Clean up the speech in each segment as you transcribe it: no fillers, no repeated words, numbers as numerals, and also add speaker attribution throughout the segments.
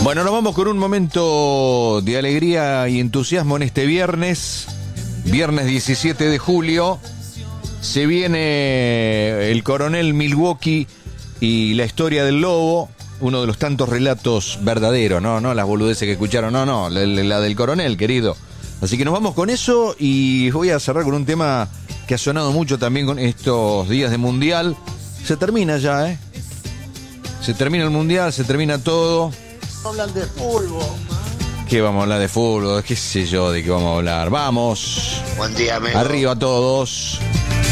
Speaker 1: Bueno, nos vamos con un momento de alegría y entusiasmo en este viernes 17 de julio. Se viene el coronel Milwaukee y la historia del lobo, uno de los tantos relatos verdaderos, no las boludeces que escucharon, la del coronel, querido. Así que nos vamos con eso y voy a cerrar con un tema que ha sonado mucho también con estos días de mundial. Se termina ya, se termina el mundial, se termina todo.
Speaker 2: Hablan de fútbol.
Speaker 1: ¿Qué vamos a hablar de fútbol? ¿Qué sé yo de qué vamos a hablar? Vamos.
Speaker 2: Buen día, amigo.
Speaker 1: Arriba todos.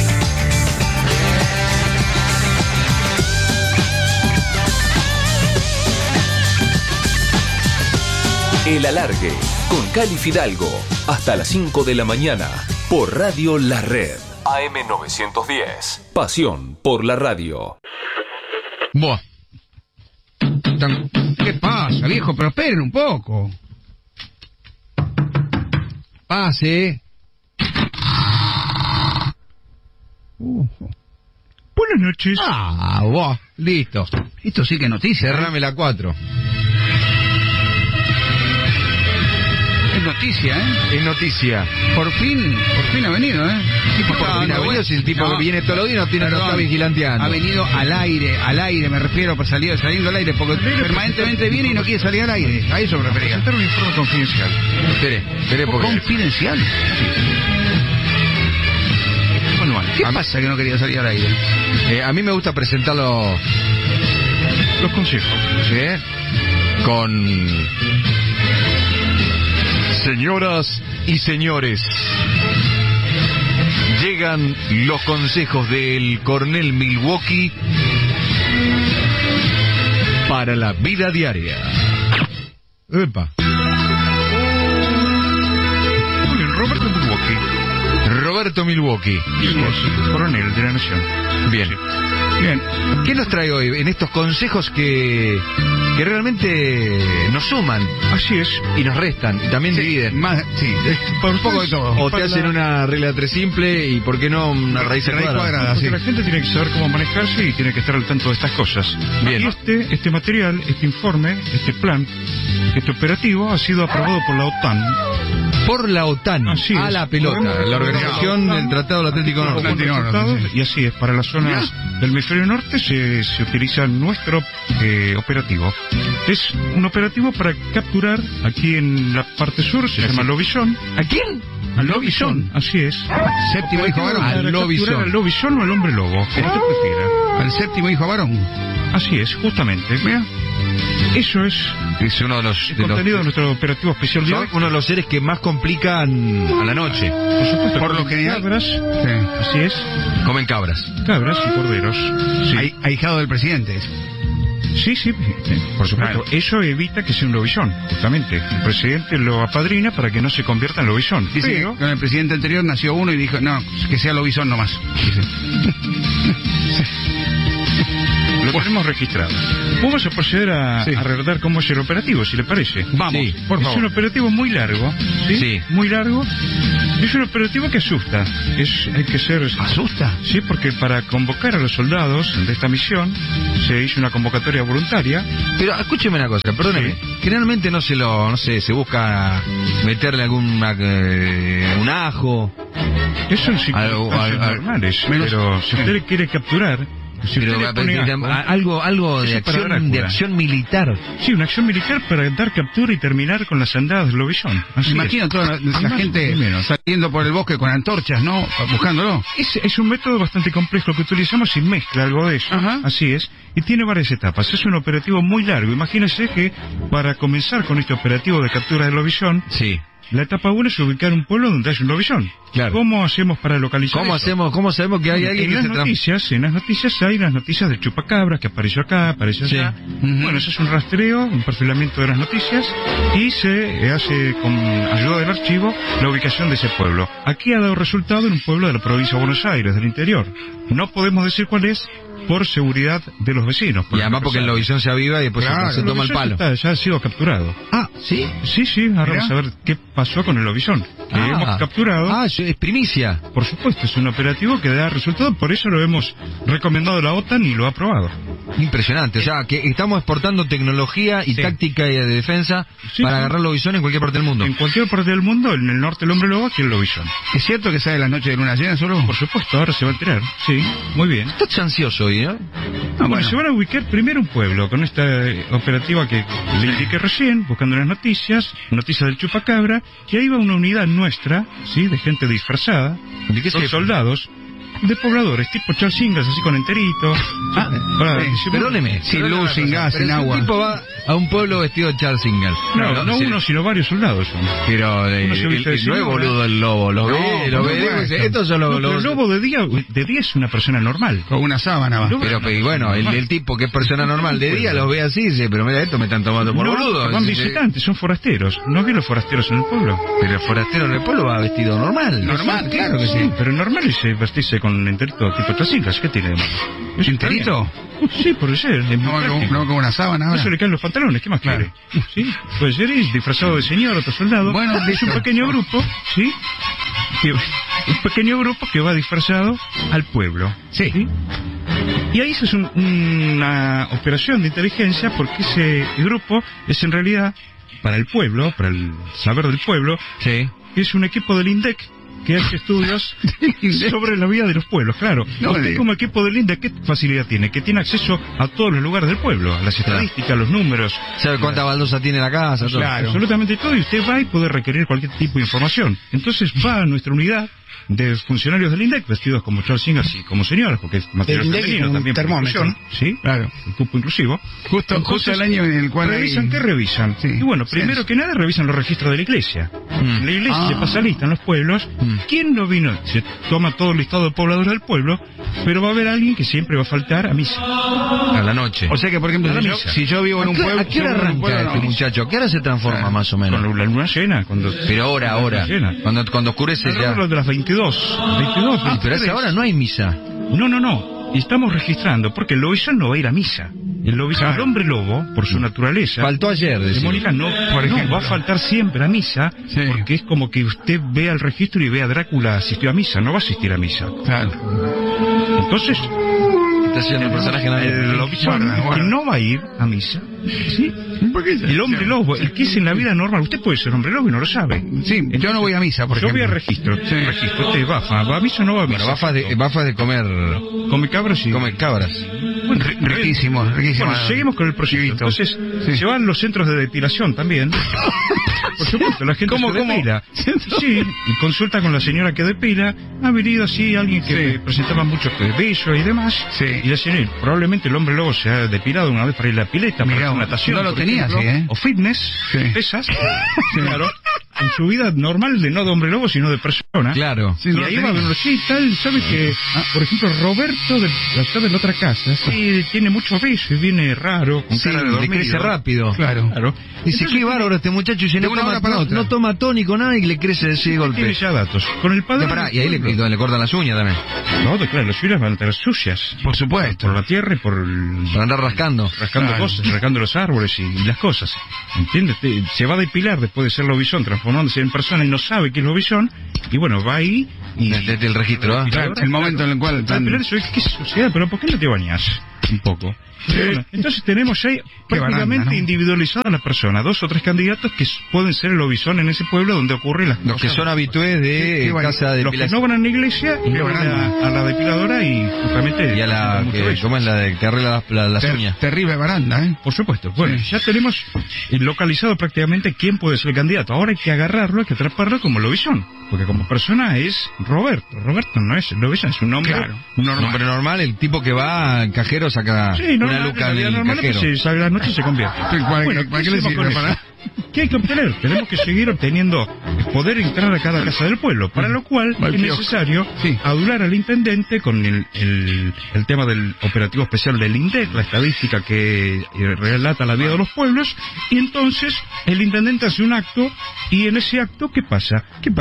Speaker 3: El Alargue, con Cali Fidalgo, hasta las 5 de la mañana, por Radio La Red. AM 910. Pasión por la radio.
Speaker 4: Buah. ¿Qué pasa, viejo? Pero esperen un poco. Pase.
Speaker 5: Buenas noches.
Speaker 4: Buah, listo. Esto sí que es noticia.
Speaker 1: Cerrame la 4.
Speaker 4: Es noticia,
Speaker 1: Es noticia.
Speaker 4: Por fin ha venido,
Speaker 1: Por fin ha venido, si el tipo que viene todos los días no está vigilanteando.
Speaker 4: Ha venido al aire, me refiero, por saliendo al aire, porque permanentemente viene y no quiere salir al aire. A eso me refería.
Speaker 5: Presentar un informe confidencial.
Speaker 1: Espere, porque...
Speaker 4: ¿Confidencial?
Speaker 5: Manual.
Speaker 4: ¿Qué pasa que no quería salir al aire?
Speaker 1: a mí me gusta presentarlo...
Speaker 5: Los consejos.
Speaker 1: ¿Sí? Con... Señoras y señores, llegan los consejos del coronel Milwaukee para la vida diaria.
Speaker 4: Epa.
Speaker 5: Muy bien,
Speaker 1: Roberto Milwaukee.
Speaker 5: Coronel de la Nación.
Speaker 1: Bien.
Speaker 4: Bien.
Speaker 1: ¿Qué nos trae hoy en estos consejos que realmente nos suman?
Speaker 5: Así es.
Speaker 1: Y nos restan, y también dividen.
Speaker 4: Por un poco de todo.
Speaker 1: O te hacen una regla de 3 simple y por qué no una raíz cuadrada.
Speaker 5: Porque la gente tiene que saber cómo manejarse y tiene que estar al tanto de estas cosas.
Speaker 1: Bien.
Speaker 5: Y este material, este informe, este plan, este operativo ha sido aprobado por la OTAN.
Speaker 1: Por la OTAN,
Speaker 5: Así es.
Speaker 1: a la pelota, la Organización del Tratado del Atlántico Norte.
Speaker 5: Y así es, para las zonas del hemisferio norte se utiliza nuestro operativo. Es un operativo para capturar, aquí en la parte sur, se llama lobizón.
Speaker 1: ¿A quién?
Speaker 5: Al lobizón, así es.
Speaker 4: Séptimo hijo varón.
Speaker 5: Al lobizón. ¿Al lobizón o al hombre lobo? Como usted prefiera.
Speaker 4: Al séptimo hijo varón.
Speaker 5: Así es, justamente. Mira, eso es
Speaker 1: uno de los...
Speaker 5: el contenido de nuestro operativo especial de hoy.
Speaker 1: Uno de los seres que más complican a la noche.
Speaker 5: Por supuesto,
Speaker 4: Por lo general.
Speaker 5: Cabras, así es.
Speaker 1: Comen cabras.
Speaker 5: Cabras y corderos. Sí.
Speaker 4: Ahijado del presidente.
Speaker 5: Sí, por supuesto. Eso evita que sea un lobizón, justamente. El presidente lo apadrina para que no se convierta en lobizón.
Speaker 4: Dice que con el presidente anterior nació uno y dijo, no, que sea lobizón nomás.
Speaker 5: Lo tenemos registrado. Vamos a proceder a relatar cómo es el operativo, si le parece.
Speaker 4: Vamos,
Speaker 1: Sí,
Speaker 4: por favor.
Speaker 5: Es un operativo muy largo, ¿sí?
Speaker 1: Sí.
Speaker 5: Muy largo. Es un operativo que asusta. Hay que ser...
Speaker 4: ¿Asusta?
Speaker 5: Sí, porque para convocar a los soldados de esta misión se hizo una convocatoria voluntaria.
Speaker 1: Pero escúcheme una cosa, perdóneme. Generalmente no se busca meterle un ajo.
Speaker 5: Eso en
Speaker 1: Algo
Speaker 5: normales.
Speaker 4: menos-
Speaker 5: Pero si usted le quiere capturar... Si usted le pone
Speaker 1: algo
Speaker 5: eso
Speaker 1: de
Speaker 5: es para
Speaker 1: acción,
Speaker 5: Drácula.
Speaker 1: militar.
Speaker 5: Sí, una acción militar para dar captura y terminar con las andadas del lobizón. Así
Speaker 4: Me imagino toda la gente saliendo por el bosque con antorchas, ¿no? Buscándolo.
Speaker 5: Es un método bastante complejo que utilizamos y mezcla algo de eso.
Speaker 4: Ajá.
Speaker 5: Así es. Y tiene varias etapas. Es un operativo muy largo. Imagínese que para comenzar con este operativo de captura del lobizón,
Speaker 1: Sí.
Speaker 5: la etapa 1 es ubicar un pueblo donde hay un lobizón.
Speaker 1: Claro.
Speaker 5: ¿Cómo hacemos para localizar eso?
Speaker 1: ¿Cómo sabemos que hay alguien
Speaker 5: En
Speaker 1: que
Speaker 5: las noticias hay las noticias del chupacabras que apareció acá, apareció allá.
Speaker 1: Sí.
Speaker 5: Bueno, eso es un rastreo, un perfilamiento de las noticias y se hace con ayuda del archivo la ubicación de ese pueblo. Aquí ha dado resultado en un pueblo de la provincia de Buenos Aires, del interior. No podemos decir cuál es por seguridad de los vecinos.
Speaker 1: Y además porque el lobizón se aviva y después se toma el palo.
Speaker 5: Ya ha sido capturado.
Speaker 4: Ah, ¿sí?
Speaker 5: Sí, ahora
Speaker 4: Mirá.
Speaker 5: vamos a ver qué pasó con el lobizón. Que hemos capturado.
Speaker 1: Es primicia.
Speaker 5: Por supuesto, es un operativo que da resultado, por eso lo hemos recomendado a la OTAN y lo ha aprobado.
Speaker 6: Impresionante, o sea, que estamos exportando tecnología y táctica de defensa para agarrar lobizón en cualquier parte del mundo.
Speaker 5: En cualquier parte del mundo, en el norte el hombre lobo, aquí el lobizón.
Speaker 4: ¿Es cierto que sale la noche de luna llena solo?
Speaker 5: Por supuesto, ahora se va a enterar. Sí, muy bien.
Speaker 6: Estás ansioso hoy, ¿no?
Speaker 5: Bueno, se van a ubicar primero un pueblo, con esta operativa que le indiqué recién, buscando las noticias del chupacabra, que ahí va una unidad nuestra, ¿sí? De gente disfrazada,
Speaker 6: ¿De qué
Speaker 5: son soldados, de pobladores, tipo Charles Ingalls, así con enterito.
Speaker 6: Perdóneme.
Speaker 4: Sin luz, sin gas, sin agua.
Speaker 6: Un tipo va a un pueblo vestido de Charles Ingalls.
Speaker 5: No uno, sino varios soldados son.
Speaker 6: Pero no es boludo el lobo, lo ve. Estos son los...
Speaker 5: El lobo de día es una persona normal.
Speaker 4: Con una sábana va.
Speaker 6: Pero bueno, el tipo que es persona normal de día los ve así y dice, pero mira, esto me están tomando por boludo.
Speaker 5: Van visitantes, son forasteros. ¿No ves los forasteros en el pueblo?
Speaker 6: Pero el forastero en el pueblo va vestido normal.
Speaker 4: Normal, claro que sí.
Speaker 5: Pero normal es vestirse con enterito tipo Charles. ¿Qué tiene de malo?
Speaker 4: ¿Enterito?
Speaker 5: Sí, puede ser.
Speaker 4: No con una sábana ahora.
Speaker 5: Eso le caen los pantalones, ¿qué más quiere? Sí, puede ser disfrazado de señor, otro soldado.
Speaker 4: Bueno,
Speaker 5: es un pequeño grupo, ¿sí? Un pequeño grupo que va disfrazado al pueblo.
Speaker 4: Sí.
Speaker 5: Y ahí se hace una operación de inteligencia porque ese grupo es en realidad para el pueblo, para el saber del pueblo, es un equipo del INDEC que hace estudios sobre la vida de los pueblos, claro. Usted como equipo del INDEC, ¿qué facilidad tiene? Que tiene acceso a todos los lugares del pueblo, a las estadísticas, a los números.
Speaker 6: ¿Sabe cuánta baldosa tiene la casa? Todo.
Speaker 5: Claro, absolutamente todo, y usted va y puede requerir cualquier tipo de información. Entonces va a nuestra unidad de funcionarios del INDEC, vestidos como Charles Ingalls y como señoras, porque es material femenino también.
Speaker 4: Termómetro.
Speaker 5: Sí, claro, un cupo inclusivo.
Speaker 4: Justo el año en el cual...
Speaker 5: ¿Qué revisan? Sí. Y bueno, primero que nada revisan los registros de la iglesia. La iglesia se pasa lista en los pueblos. ¿Quién no vino? Se toma todo el listado de pobladores del pueblo, pero va a haber alguien que siempre va a faltar a misa.
Speaker 6: A la noche.
Speaker 4: O sea que, por ejemplo, si yo vivo en un pueblo...
Speaker 6: ¿A qué hora arranca este muchacho? ¿A qué hora se transforma más o menos?
Speaker 5: Con la luna llena.
Speaker 6: Pero ahora. Cuando oscurece ya.
Speaker 5: De las 22.
Speaker 6: Pero a esa hora no hay misa.
Speaker 5: No. Y estamos registrando, porque el lobizón no va a ir a misa. El hombre lobo, por su naturaleza...
Speaker 6: Faltó ayer,
Speaker 5: Mónica, por ejemplo, va a faltar siempre a misa, porque es como que usted vea el registro y vea a Drácula asistió a misa, no va a asistir a misa.
Speaker 4: Claro.
Speaker 5: Entonces...
Speaker 6: Está siendo el personaje
Speaker 5: el lobizón que no va a ir a misa. ¿Sí? El hombre lobo, el que es en la vida normal. Usted puede ser hombre lobo y no lo sabe.
Speaker 4: Sí, entonces, yo no voy a misa, por ejemplo.
Speaker 5: Yo voy a registro. Usted va a misa o no va a misa.
Speaker 6: Bueno, Bafa de comer...
Speaker 5: Come cabras y...
Speaker 6: Come cabras.
Speaker 5: Bueno,
Speaker 4: riquísimo.
Speaker 5: Bueno, seguimos con el proyecto. Entonces, se van los centros de depilación también. Por supuesto, la gente se depila. Sí, y consulta con la señora que depila. Ha venido así alguien que presentaba mucho bello y demás.
Speaker 4: Sí.
Speaker 5: Y la señora, probablemente el hombre lobo se ha depilado una vez para ir a la pileta, para hacer natación.
Speaker 4: No lo tenía
Speaker 5: ejemplo,
Speaker 4: así,
Speaker 5: o fitness, pesas. Claro. En su vida normal, no de hombre lobo, sino de persona.
Speaker 6: Claro.
Speaker 5: Sí, y ahí va a verlo. Sí, tal, sabe que, por ejemplo, Roberto de la otra casa, tiene mucho peso y viene raro, con cara de dormido.
Speaker 6: Le crece rápido.
Speaker 4: Claro.
Speaker 6: Dice, qué bárbaro este muchacho, y no toma tónico, nada, y le crece así de golpe.
Speaker 5: Tiene ya datos. Con el padre...
Speaker 6: Y ahí le cortan las uñas también.
Speaker 5: No, claro, las uñas van a estar sucias.
Speaker 4: Por supuesto.
Speaker 5: Por la tierra y por
Speaker 6: andar rascando.
Speaker 5: Cosas, rascando los árboles y las cosas. ¿Entiendes? Se va a depilar después de ser lobizón, transformándose en persona y no sabe qué es lobizón. Y bueno, va ahí y...
Speaker 6: Desde el registro,
Speaker 4: Claro, el momento en el cual...
Speaker 5: ¿Qué sucede? ¿Pero por qué no te bañas? Un poco. Bueno, entonces tenemos ahí prácticamente individualizada la persona, 2 o 3 candidatos que pueden ser el lobizón en ese pueblo donde ocurren las cosas.
Speaker 6: Los que son habitués de casa de depilación.
Speaker 5: Los que no van a la iglesia y van a la depiladora y justamente...
Speaker 6: Y a la ¿cómo es la de que arregla las uñas?
Speaker 4: Terrible baranda, ¿eh?
Speaker 5: Por supuesto. Bueno, ya tenemos localizado prácticamente quién puede ser el candidato. Ahora hay que agarrarlo, hay que atraparlo como lobizón. Porque como persona es Roberto. Roberto no es el lobizón, es un nombre
Speaker 6: normal. Un nombre normal, el tipo que va al cajero, saca una luca del cajero.
Speaker 5: Sí, sale la noche y se convierte.
Speaker 4: Bueno, ¿para qué le sirve?
Speaker 5: ¿Qué hay que obtener? Tenemos que seguir obteniendo poder entrar a cada casa del pueblo, para lo cual es necesario adular al intendente con el tema del operativo especial del INDEC, la estadística que relata la vida de los pueblos, y entonces el intendente hace un acto, y en ese acto, ¿qué pasa?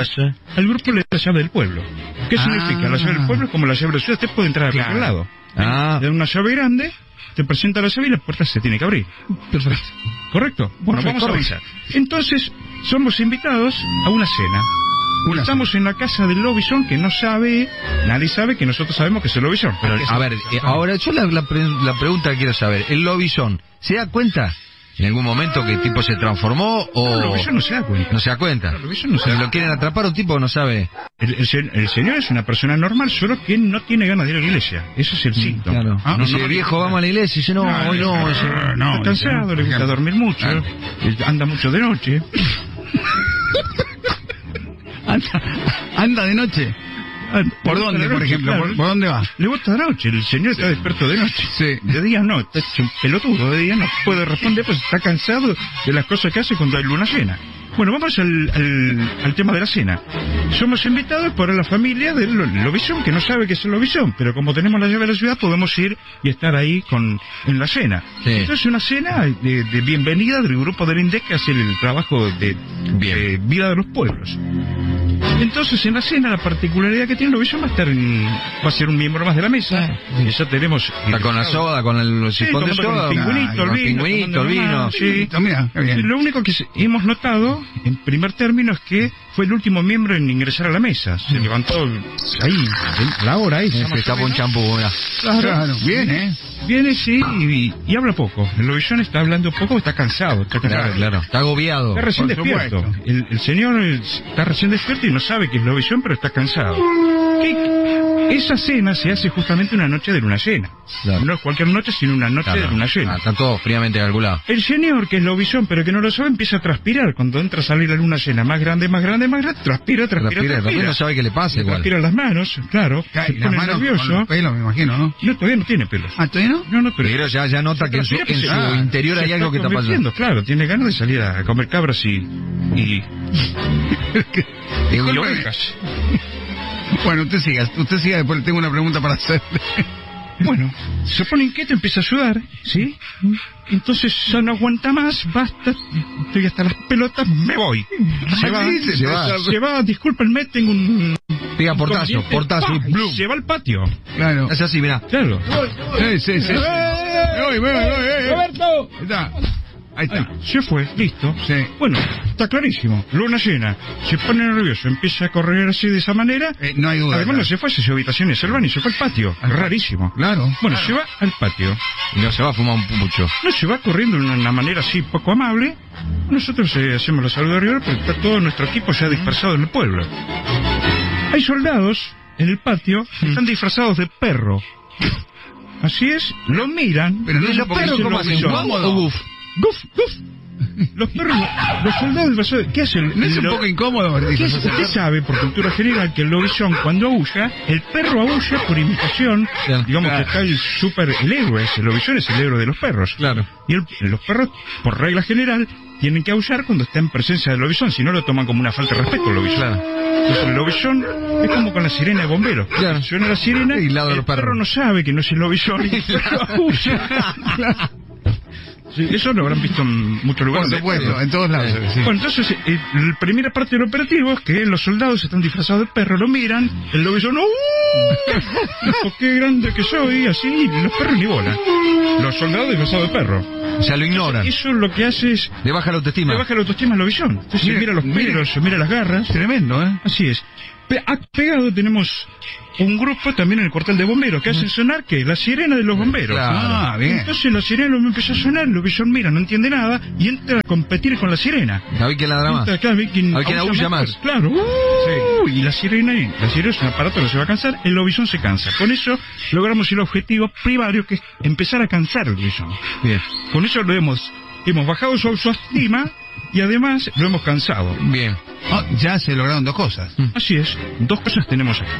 Speaker 5: Al grupo le da la llave del pueblo. ¿Qué significa? La llave del pueblo es como la llave de la ciudad, usted puede entrar a cualquier lado. Le da una llave grande, te presenta la llave y la puerta se tiene que abrir.
Speaker 4: Perfecto.
Speaker 5: ¿Correcto? Bueno, vamos a avanzar. Entonces, somos invitados a una cena. Estamos en la casa del lobizón que no sabe, nadie sabe que nosotros sabemos que es el lobizón.
Speaker 6: Pero, a ver, ahora yo la pregunta que quiero saber, ¿el lobizón se da cuenta en algún momento que el tipo se transformó o...?
Speaker 5: No, el lobizón no se da cuenta.
Speaker 6: No se da cuenta.
Speaker 5: No, el lobizón no se da
Speaker 6: Si lo quieren atrapar, un tipo no sabe.
Speaker 5: El señor es una persona normal, solo que no tiene ganas de ir a la iglesia. Ese es el síntoma.
Speaker 6: Claro.
Speaker 5: Ah,
Speaker 6: Dice, viejo, vamos a la iglesia. Dice, no, hoy no.
Speaker 5: Está cansado, le gusta dormir mucho, anda mucho de noche.
Speaker 4: Anda de noche. ¿Por dónde, por ejemplo?
Speaker 5: Claro.
Speaker 4: ¿Por dónde va?
Speaker 5: Le gusta de noche, el señor está despierto de noche.
Speaker 4: Sí.
Speaker 5: De día no, está hecho un pelotudo, de día no puede responder, pues está cansado de las cosas que hace cuando hay luna llena. Bueno, vamos al tema de la cena. Somos invitados por la familia del lobizón, que no sabe que es el lobizón, pero como tenemos la llave de la ciudad, podemos ir y estar ahí en la cena.
Speaker 6: Sí.
Speaker 5: Entonces, una cena de bienvenida del grupo del INDEC que hace el trabajo de vida de los pueblos. Entonces, en la cena, la particularidad que tiene el lobizón va a ser un miembro más de la mesa. Y ya tenemos...
Speaker 6: Está con la soda, con el sifón de soda.
Speaker 5: Con el pingüinito, el vino. Sí.
Speaker 4: Mira, qué bien.
Speaker 5: Lo único que hemos notado, en primer término, es que fue el último miembro en ingresar a la mesa. Se levantó ahí, a la hora ahí.
Speaker 6: Se tapa un champú, mira.
Speaker 5: Claro, viene, sí, y habla poco. El lobizón está hablando poco, está cansado.
Speaker 6: Claro. Está agobiado.
Speaker 5: Está recién despierto. El señor está recién despierto y no sabe que es lobizón, pero está cansado. Esa cena se hace justamente una noche de luna llena. Claro. No es cualquier noche, sino una noche de luna llena.
Speaker 6: Está todo fríamente calculado.
Speaker 5: El señor, que es lobizón, pero que no lo sabe, empieza a transpirar. Cuando entra a salir la luna llena más grande, transpira.
Speaker 6: No sabe qué le pasa igual.
Speaker 5: Transpira las manos, claro. Se pone nervioso.
Speaker 4: Con los pelos, me imagino, ¿no?
Speaker 5: No, todavía no tiene pelos.
Speaker 4: ¿Ah, todavía no?
Speaker 5: No, pero
Speaker 6: ya nota que en su interior hay algo que está pasando.
Speaker 5: Claro, tiene ganas de salir a comer cabras y ovejas.
Speaker 4: Bueno, usted siga, después tengo una pregunta para hacerle.
Speaker 5: Bueno, se pone inquieto, empieza a sudar, ¿sí? Entonces ya no aguanta más, basta, estoy hasta las pelotas, me voy. Se va, discúlpenme, tengo un...
Speaker 6: Pega portazo, y blum.
Speaker 5: Se va al patio.
Speaker 4: Claro.
Speaker 6: Es así, mirá.
Speaker 5: Claro.
Speaker 4: Sí. Voy.
Speaker 5: ¡Roberto!
Speaker 4: Ahí está.
Speaker 5: Se fue, listo.
Speaker 4: Sí.
Speaker 5: Bueno, está clarísimo. Luna llena. Se pone nervioso, empieza a correr así de esa manera.
Speaker 4: No hay duda.
Speaker 5: Además,
Speaker 4: claro.
Speaker 5: no se fue a su habitación y se y se fue al patio. Rarísimo.
Speaker 4: Claro.
Speaker 5: Bueno, se va al patio.
Speaker 6: Y no se va a fumar mucho.
Speaker 5: No se va corriendo de una manera así poco amable. Nosotros hacemos la salud de rigor, pero está todo nuestro equipo ya dispersado en el pueblo. Hay soldados en el patio que están disfrazados de perro. Así es, lo miran.
Speaker 4: Pero no,
Speaker 6: los perros, ¿cómo hacen?
Speaker 4: ¿Cómodo?
Speaker 6: Guf.
Speaker 5: Los perros, los soldados disfrazados, ¿qué hacen?
Speaker 4: ¿No es un poco incómodo?
Speaker 5: Usted sabe, por cultura general, que el lobizón, cuando aúlla, el perro aúlla por imitación.
Speaker 6: Claro.
Speaker 5: Digamos que está el héroe, el lobizón es el héroe de los perros.
Speaker 6: Claro.
Speaker 5: Y los perros, por regla general, tienen que aullar cuando está en presencia del lobizón, si no lo toman como una falta de respeto al lobizón.
Speaker 6: Claro.
Speaker 5: Entonces el lobizón es como con la sirena de bomberos.
Speaker 6: Claro.
Speaker 5: Suena la sirena
Speaker 6: Y ladra
Speaker 5: el
Speaker 6: los perros.
Speaker 5: perro no sabe que no es el lobizón y el perro aúlla. Claro. Sí, eso lo habrán visto en muchos lugares.
Speaker 4: Por supuesto, en todos lados. Sí.
Speaker 5: Bueno, entonces, la primera parte del operativo es que los soldados están disfrazados de perro, lo miran, el lobizón, ¡qué grande que soy! Así, y los perros ni bola. Los soldados disfrazados de perro.
Speaker 6: O sea, lo ignoran.
Speaker 5: Eso lo que hace es...
Speaker 6: Le baja la autoestima.
Speaker 5: Le baja la autoestima al lobizón. Entonces mira los pelos, se mira las garras.
Speaker 4: Tremendo, ¿eh?
Speaker 5: Así es. Pegado tenemos un grupo también en el cuartel de bomberos que hacen sonar que la sirena de los bomberos.
Speaker 4: Claro. Bien.
Speaker 5: Entonces la sirena empezó a sonar, el lobizón mira, no entiende nada y entra a competir con la sirena.
Speaker 6: A ver quién ladra más.
Speaker 5: Entra, claro, a ver quién
Speaker 6: aúlla más.
Speaker 5: Claro. Y la sirena es un aparato que se va a cansar, el lobizón se cansa. Con eso logramos el objetivo primario, que es empezar a cansar el lobizón.
Speaker 6: Bien.
Speaker 5: Con eso hemos bajado su autoestima y además lo hemos cansado.
Speaker 6: Bien.
Speaker 4: Oh, ya se lograron dos cosas.
Speaker 5: Así es, dos cosas tenemos aquí.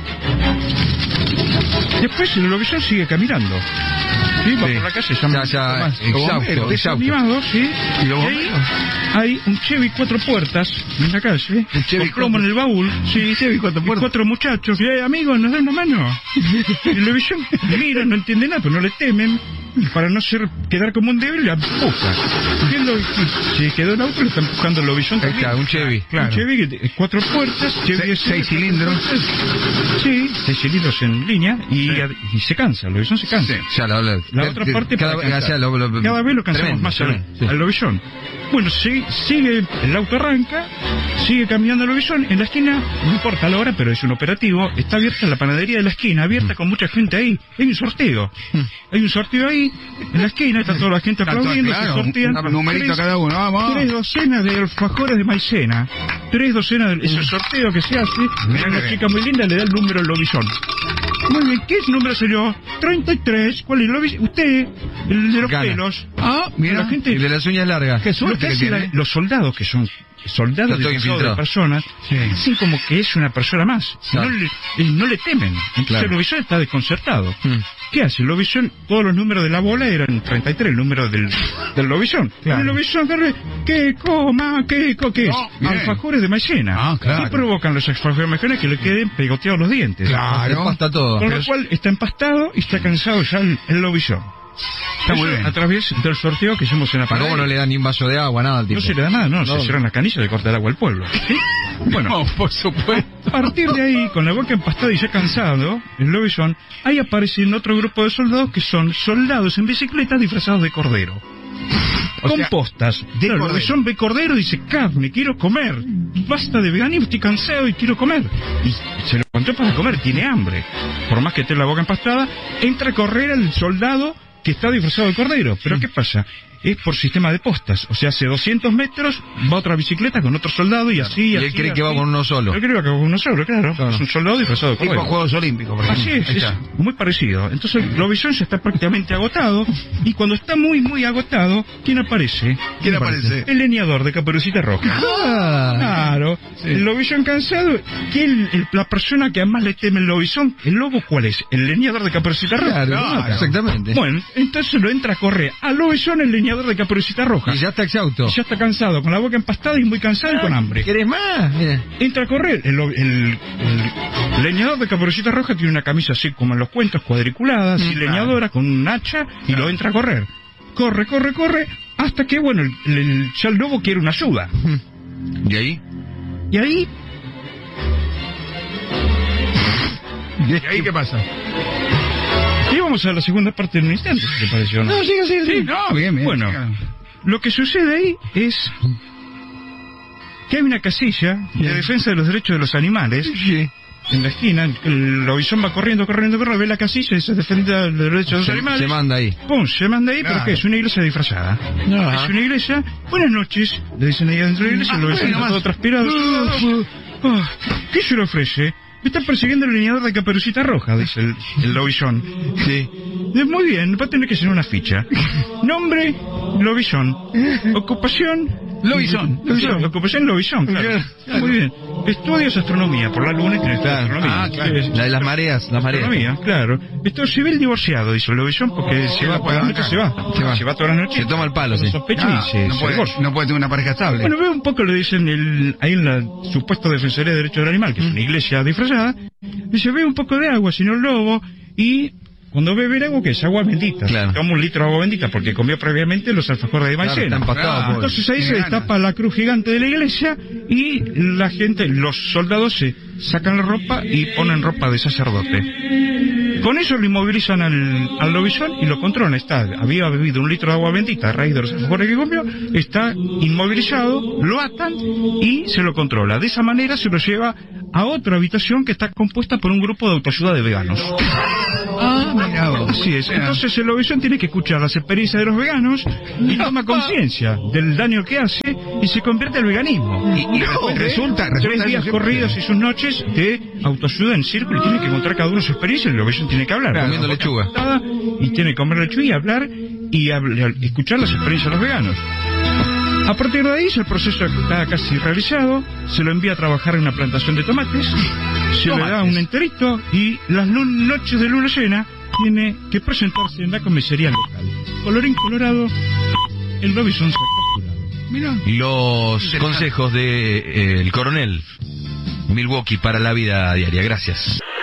Speaker 5: Después el lobizón sigue caminando. Sí, va por la calle,
Speaker 6: exhausto.
Speaker 5: Desanimado, sí.
Speaker 4: ¿Y los
Speaker 5: ahí
Speaker 4: bomberos?
Speaker 5: hay un Chevy 4 puertas en la calle, con plomo en el baúl, sí,
Speaker 4: Chevy 4 puertas.
Speaker 5: 4 muchachos, amigos, nos dan una mano. Y el lobizón mira, no entiende nada, pero no le temen, para no quedar como un débil, le empuja. se quedó el auto, lo está empujando el lobizón.
Speaker 6: Ahí está, un Chevy.
Speaker 5: Claro. Un Chevy, 4 puertas, Chevy
Speaker 4: 6 cilindros.
Speaker 5: Sí, 6 cilindros en línea y se cansa, el lobizón se cansa.
Speaker 4: Sí.
Speaker 6: Ya
Speaker 5: La otra parte
Speaker 6: cada
Speaker 5: para cansar.
Speaker 6: vez
Speaker 5: Cada vez lo cansamos
Speaker 6: tremendo,
Speaker 5: más
Speaker 6: sí.
Speaker 5: al lobizón. Bueno, sigue, el auto arranca, sigue caminando el lobizón, en la esquina, no importa la hora, pero es un operativo, está abierta la panadería de la esquina, abierta con mucha gente ahí, hay un sorteo. Hay un sorteo ahí, en la esquina, está toda la gente aplaudiendo,
Speaker 4: Claro,
Speaker 5: se sortean
Speaker 4: un numerito a cada uno, vamos.
Speaker 5: 3 docenas de alfajores de maicena, 3 docenas de ese sorteo que se hace, una chica muy linda le da el número al lobizón. Muy bien, ¿qué número salió? 33, ¿cuál es el lobizón? Usted, el de los
Speaker 6: Gana.
Speaker 5: pelos.
Speaker 4: Ah, mira.
Speaker 5: La gente,
Speaker 6: El de las uñas largas.
Speaker 4: Qué
Speaker 5: lo
Speaker 4: suerte
Speaker 5: que
Speaker 4: que
Speaker 5: hace
Speaker 4: tiene.
Speaker 5: los soldados, que son soldados
Speaker 6: Está todo
Speaker 5: disfrazados de
Speaker 6: infiltrado.
Speaker 5: personas,
Speaker 4: Sí.
Speaker 5: hacen como que es una persona más.
Speaker 6: Claro.
Speaker 5: No le temen. Entonces
Speaker 6: Claro.
Speaker 5: el lobizón está desconcertado.
Speaker 6: Mm.
Speaker 5: ¿Qué hace? El lobizón, todos los números de la bola eran 33, el número del lobizón.
Speaker 4: Claro.
Speaker 5: El lobizón agarra, ¿qué es?
Speaker 4: No, bien.
Speaker 5: Alfajores de maicena.
Speaker 4: Ah, claro.
Speaker 5: ¿Qué provocan los alfajores de maicena? Que le queden pegoteados los dientes.
Speaker 4: Claro.
Speaker 6: Pasta todo.
Speaker 5: Con lo cual está empastado y está cansado ya el lobizón.
Speaker 4: Está muy
Speaker 5: Eso
Speaker 4: bien.
Speaker 5: A través del sorteo que hicimos en la
Speaker 6: ¿Cómo
Speaker 5: panadería.
Speaker 6: no le dan ni un vaso de agua, nada al tipo?
Speaker 5: No se le da nada, no,
Speaker 6: No.
Speaker 5: se cierran las canillas y le corta el agua al pueblo. ¿Sí? Bueno,
Speaker 4: No, por supuesto.
Speaker 5: a partir de ahí, con la boca empastada y ya cansado, el lobizón, ahí aparecen otro grupo de soldados que son soldados en bicicleta disfrazados de cordero.
Speaker 4: O
Speaker 5: Con
Speaker 4: sea,
Speaker 5: postas.
Speaker 4: de
Speaker 5: Claro, el
Speaker 4: cordero.
Speaker 5: lobizón ve cordero y dice, carne, quiero comer. Basta de veganismo, estoy cansado y quiero comer. Y se lo encontró para comer, tiene hambre. Por más que esté la boca empastada, entra a correr el soldado que está disfrazado de cordero. Pero ¿qué pasa? Es por sistema de postas. O sea, hace 200 metros, va otra bicicleta con otro soldado y así,
Speaker 6: Y
Speaker 5: así,
Speaker 6: él cree que
Speaker 5: así.
Speaker 6: va con uno solo.
Speaker 5: Él cree que va con uno solo, claro.
Speaker 6: Claro.
Speaker 5: Es un soldado disfrazado de
Speaker 4: Tipo
Speaker 5: cordero.
Speaker 4: Juegos Olímpicos, por ejemplo.
Speaker 5: Así es,
Speaker 4: Ahí
Speaker 5: es
Speaker 4: está.
Speaker 5: muy parecido. Entonces el lobizón ya está prácticamente agotado y cuando está muy, muy agotado, ¿quién aparece?
Speaker 4: ¿Quién aparece?
Speaker 5: El leñador de Caperucita Roja.
Speaker 6: Ah,
Speaker 5: Claro, el lobizón cansado. La persona que más le teme el lobizón, ¿el lobo cuál es? El leñador de Caperucita Roja.
Speaker 6: claro, exactamente.
Speaker 5: Bueno, entonces lo entra a correr al lobizón el leñador de Caperucita Roja.
Speaker 6: Y ya está exhausto.
Speaker 5: Ya está cansado, con la boca empastada y muy cansado y con hambre.
Speaker 6: ¿Querés más? Mira.
Speaker 5: Entra a correr. El leñador de Caperucita Roja tiene una camisa así como en los cuentos, cuadriculada, así leñadora, con un hacha, y lo entra a correr. Corre, hasta que, bueno, ya el lobo quiere una ayuda.
Speaker 6: ¿Y ahí?
Speaker 5: Y ahí,
Speaker 4: ¿Y ahí qué pasa?
Speaker 5: íbamos a la segunda parte en un instante, si te pareció, ¿no?
Speaker 4: Sí, no, bien, bien.
Speaker 5: Bueno,
Speaker 4: siga.
Speaker 5: lo que sucede ahí es que hay una casilla de defensa de los derechos de los animales.
Speaker 6: Sí.
Speaker 5: En la esquina, el lobizón va corriendo, ve la casilla y se defiende de los derechos de los animales.
Speaker 6: Se manda ahí.
Speaker 5: ¡Pum! Se manda ahí, pero
Speaker 4: Claro.
Speaker 5: ¿qué? Es una iglesia disfrazada.
Speaker 6: Ajá.
Speaker 5: Es una iglesia. Buenas noches, le dicen ahí adentro de la iglesia,
Speaker 4: Ah,
Speaker 5: lo ven
Speaker 4: bueno,
Speaker 5: todo
Speaker 4: más.
Speaker 5: transpirado. ¿Qué se le ofrece? Me está persiguiendo el leñador de Caperucita Roja, dice el lobizón.
Speaker 6: Sí.
Speaker 5: Muy bien, va a tener que ser una ficha. Nombre, lobizón. Ocupación,
Speaker 4: Lobizón.
Speaker 5: Ocupación, lobizón, claro. Muy bien. Estudios astronomía, por la luna y tiene
Speaker 6: Claro.
Speaker 5: astronomía.
Speaker 4: Ah, claro.
Speaker 5: Sí,
Speaker 6: La de las mareas,
Speaker 5: astronomía, claro. Estado civil divorciado, dice el lobizón, porque se va por la noche, se va.
Speaker 6: Se va.
Speaker 5: toda la noche.
Speaker 6: Se toma el palo, sí.
Speaker 5: Sospecha
Speaker 4: Ah,
Speaker 5: y se
Speaker 4: no,
Speaker 5: divorcia.
Speaker 4: no puede tener una pareja estable.
Speaker 5: Bueno, veo un poco, le dicen ahí en la supuesta Defensoría de Derechos del Animal, que es una iglesia disfrazada, dice, ve un poco de agua, señor lobo, y cuando bebe el agua, que es agua bendita.
Speaker 6: Claro.
Speaker 5: Toma un litro de agua bendita, porque comió previamente los alfajores de
Speaker 6: Claro,
Speaker 5: maicena.
Speaker 6: está empastado,
Speaker 4: Claro.
Speaker 6: pobre.
Speaker 5: Entonces ahí
Speaker 4: Tiene
Speaker 5: se
Speaker 4: ganas.
Speaker 5: destapa la cruz gigante de la iglesia y la gente, los soldados se sacan la ropa y ponen ropa de sacerdote. Con eso lo inmovilizan al lobizón y lo controlan. Había bebido un litro de agua bendita a raíz de los alfajores que comió, está inmovilizado, lo atan y se lo controla. De esa manera se lo lleva a otra habitación que está compuesta por un grupo de autoayuda de veganos.
Speaker 4: Ah, mira vos.
Speaker 5: Así es. Entonces el lobizón tiene que escuchar las experiencias de los veganos y toma conciencia del daño que hace y se convierte al veganismo. Y
Speaker 4: resulta
Speaker 5: 3 días
Speaker 4: eso-
Speaker 5: corridos y sus noches de autoayuda en círculo y tiene que contar cada uno su experiencia y el lobizón tiene que hablar.
Speaker 6: Comiendo lechuga.
Speaker 5: Y tiene que comer lechuga y hablar y escuchar las experiencias de los veganos. A partir de ahí, el proceso está casi realizado, se lo envía a trabajar en una plantación de tomates, se le da un enterito y las noches de luna llena tiene que presentarse en la comisaría local. Colorín colorado, el lobizón se ha capturado.
Speaker 4: Mira.
Speaker 6: Los
Speaker 4: Interesante.
Speaker 6: consejos de el coronel Milwaukee para la vida diaria. Gracias.